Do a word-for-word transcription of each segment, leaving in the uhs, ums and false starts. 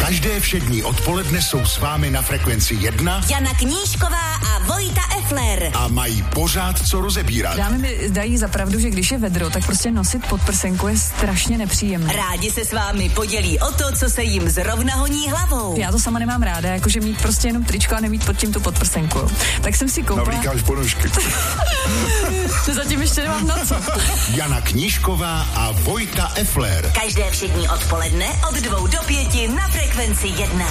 Každé všední odpoledne jsou s vámi na frekvenci jedna Jana Knížková a Vojta Efler. A mají pořád co rozebírat. Dámy mi dají za pravdu, že když je vedro, tak prostě nosit podprsenku je strašně nepříjemné. Rádi se s vámi podělí o to, co se jim zrovna honí hlavou. Já to sama nemám ráda, jakože mít prostě jenom tričko a nemít pod tím tu podprsenku. Tak jsem si koupila... Navlíkáš ponožky. To zatím ještě nemám na co. Jana Knížková a Vojta Efler. Každé všední odpoledne od dvou do pěti na frekvenci jedna.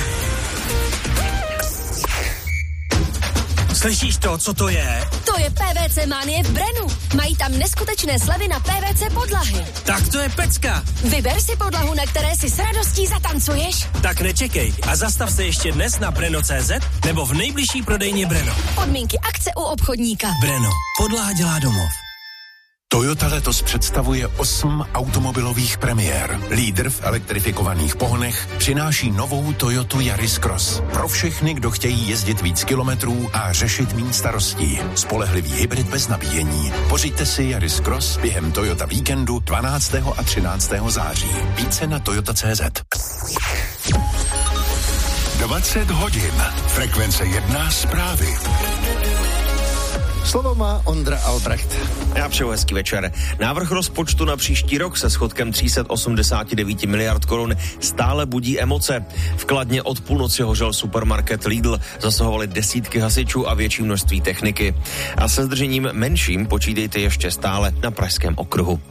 Slyšíš to, co to je? To je P V C Manie v Brenu. Mají tam neskutečné slevy na P V C podlahy. Tak to je pecka. Vyber si podlahu, na které si s radostí zatancuješ. Tak nečekej a zastav se ještě dnes na breno tečka cé zet nebo v nejbližší prodejně Breno. Podmínky akce u obchodníka. Breno. Podlaha dělá domov. Toyota letos představuje osm automobilových premiér. Lídr v elektrifikovaných pohonech přináší novou Toyotu Yaris Cross. Pro všechny, kdo chtějí jezdit víc kilometrů a řešit méně starostí. Spolehlivý hybrid bez nabíjení. Pořiďte si Yaris Cross během Toyota víkendu dvanáctého a třináctého září. Více na toyota tečka cé zet. dvacet hodin. Frekvence jedna zprávy. Slovo má Ondra Albrecht. Já přeju hezký večer. Návrh rozpočtu na příští rok se schodkem tři sta osmdesát devět miliard korun stále budí emoce. V Kladně od půlnoci hořel supermarket Lidl, zasahovaly desítky hasičů a větší množství techniky. A se zdržením menším počítejte ještě stále na Pražském okruhu.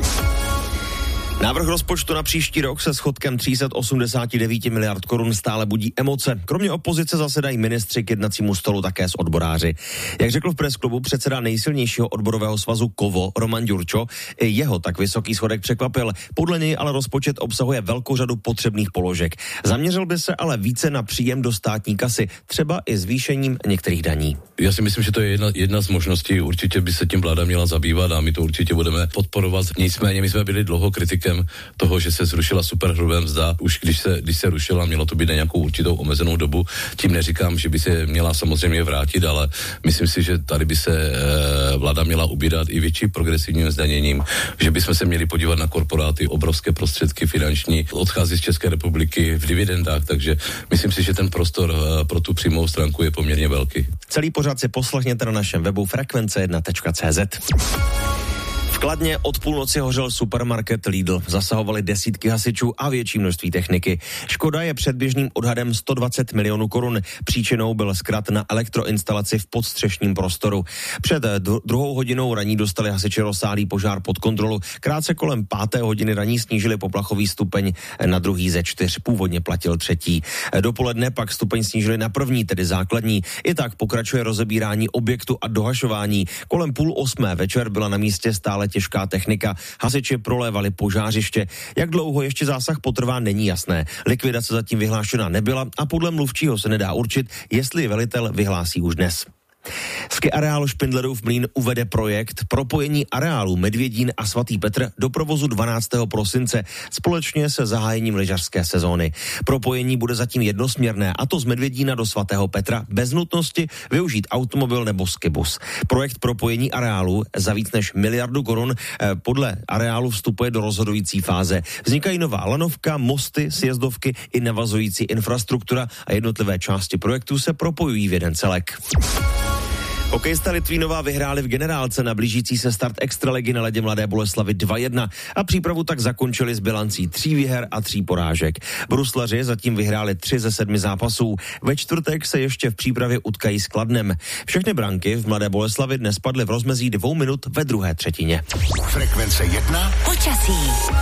Návrh rozpočtu na příští rok se schodkem tři sta osmdesát devět miliard korun stále budí emoce. Kromě opozice zasedají ministři k jednacímu stolu také s odboráři. Jak řekl v presklubu předseda nejsilnějšího odborového svazu Kovo Roman Ďurčo, i jeho tak vysoký schodek překvapil. Podle něj ale rozpočet obsahuje velkou řadu potřebných položek. Zaměřil by se ale více na příjem do státní kasy, třeba i zvýšením některých daní. Já si myslím, že to je jedna, jedna z možností. Určitě by se tím vláda měla zabývat a my to určitě budeme podporovat. Nicméně my jsme byli dlouho kritikem toho, že se zrušila superhrubá mzda. Už když se, když se rušila, mělo to být na nějakou určitou omezenou dobu. Tím neříkám, že by se měla samozřejmě vrátit, ale myslím si, že tady by se e, vláda měla ubírat i větší progresivním zdaněním, že bychom se měli podívat na korporáty, obrovské prostředky finanční, odchází z České republiky v dividendách, takže myslím si, že ten prostor e, pro tu přímou stránku je poměrně velký. Celý pořad si poslechněte na našem webu frekvence jedna tečka cé zet. V Kladně od půlnoci hořel supermarket Lidl. Zasahovaly desítky hasičů a větší množství techniky. Škoda je předběžným odhadem sto dvacet milionů korun. Příčinou byl zkrat na elektroinstalaci v podstřešním prostoru. Před druhou hodinou raní dostali hasiči rozsáhlý požár pod kontrolu. Krátce kolem páté hodiny raní snížili poplachový stupeň na druhý ze čtyř. Původně platil třetí. Dopoledne pak stupeň snížili na první, tedy základní. I tak pokračuje rozebírání objektu a dohašování. Kolem půl osmé večer byla na místě stále těžká technika. Hasiči prolévali požářiště. Jak dlouho ještě zásah potrvá, není jasné. Likvidace zatím vyhlášena nebyla a podle mluvčího se nedá určit, jestli velitel vyhlásí už dnes. Ski areál Špindlerův Mlýn uvede projekt propojení areálu Medvědín a Svatý Petr do provozu dvanáctého prosince společně se zahájením lyžařské sezóny. Propojení bude zatím jednosměrné, a to z Medvědína do Svatého Petra bez nutnosti využít automobil nebo skibus. Projekt propojení areálu za víc než miliardu korun podle areálu vstupuje do rozhodující fáze. Vznikají nová lanovka, mosty, sjezdovky i navazující infrastruktura a jednotlivé části projektu se propojují v jeden celek. Hokejista Litvínová vyhráli v generálce na blížící se start extraligy na ledě Mladé Boleslavi dva jedna a přípravu tak zakončili s bilancí tří výher a tří porážek. Bruslaři zatím vyhráli tři ze sedmi zápasů. Ve čtvrtek se ještě v přípravě utkají s Kladnem. Všechny branky v Mladé Boleslavi dnes padly v rozmezí dvou minut ve druhé třetině. Frekvence jedna. Počasí.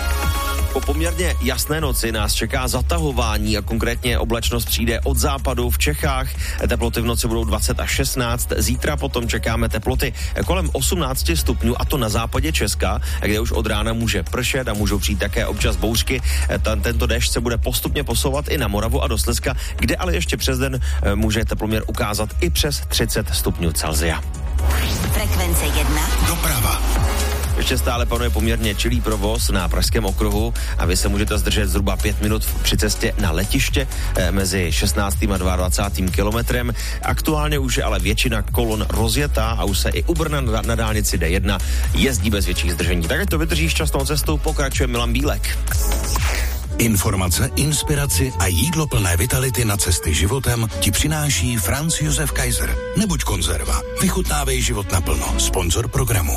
Po poměrně jasné noci nás čeká zatahování a konkrétně oblačnost přijde od západu v Čechách. Teploty v noci budou dvacet až šestnáct. Zítra potom čekáme teploty kolem osmnáct stupňů, a to na západě Česka, kde už od rána může pršet a můžou přijít také občas bouřky. Tento déšť se bude postupně posouvat i na Moravu a do Slezska, kde ale ještě přes den může teploměr ukázat i přes třicet stupňů Celsia. Frekvence jedna. Doprava. Ještě stále panuje poměrně čilý provoz na Pražském okruhu a vy se můžete zdržet zhruba pět minut při cestě na letiště eh, mezi šestnáctým a dvacátým druhým kilometrem. Aktuálně už je ale většina kolon rozjetá a už se i u Brna na, na dálnici D jedna jezdí bez větších zdržení. Tak ať to vydrží šťastnou cestou, pokračuje Milan Bílek. Informace, inspiraci a jídlo plné vitality na cesty životem ti přináší Franz Josef Kaiser. Nebuď konzerva. Vychutnávej život naplno. Sponzor programu.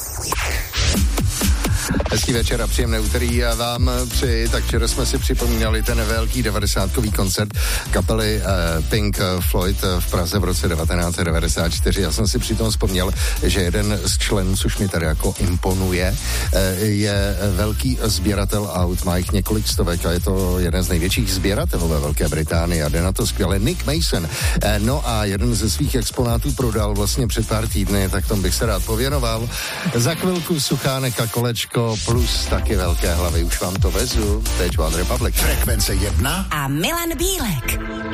Hezký večer a příjemné úterý a vám přeji. Tak včera jsme si připomínali ten velký devadesátkový koncert kapely uh, Pink Floyd v Praze v roce devatenáct set devadesát čtyři. Já jsem si přitom vzpomněl, že jeden z členů, což mi tady jako imponuje, uh, je velký sběratel aut, má jich několik stovek a je to jeden z největších sběratelů ve Velké Británii a jde na to skvěle Nick Mason. Uh, no a jeden ze svých exponátů prodal vlastně před pár týdny, tak tomu bych se rád pověnoval. Za chvilku Suchánek a kolečko plus taky velké hlavy, už vám to vezu. Teď One Republic. Frekvence jedna a Milan Bílek.